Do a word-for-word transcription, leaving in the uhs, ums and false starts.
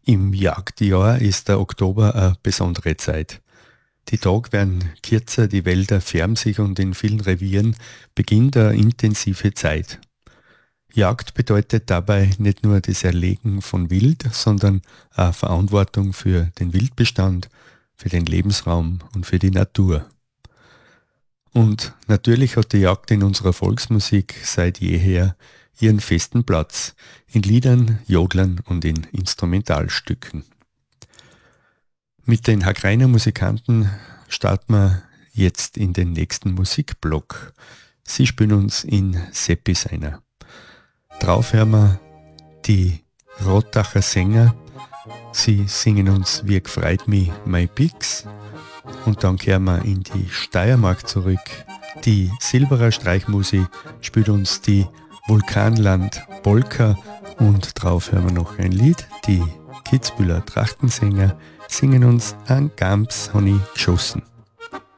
Im Jagdjahr ist der Oktober eine besondere Zeit. Die Tage werden kürzer, die Wälder färben sich und in vielen Revieren beginnt eine intensive Zeit. Jagd bedeutet dabei nicht nur das Erlegen von Wild, sondern auch Verantwortung für den Wildbestand, für den Lebensraum und für die Natur. Und natürlich hat die Jagd in unserer Volksmusik seit jeher ihren festen Platz, in Liedern, Jodlern und in Instrumentalstücken. Mit den Hagreiner Musikanten starten wir jetzt in den nächsten Musikblock. Sie spielen uns in Seppi seiner. Drauf hören wir die Rottacher Sänger. Sie singen uns Wie gefreut mich mein Pix. Und dann kehren wir in die Steiermark zurück. Die Silberer Streichmusik spielt uns die Vulkanland Polka und drauf hören wir noch ein Lied. Die Kitzbühler Trachtensänger singen uns an Gams Honey geschossen.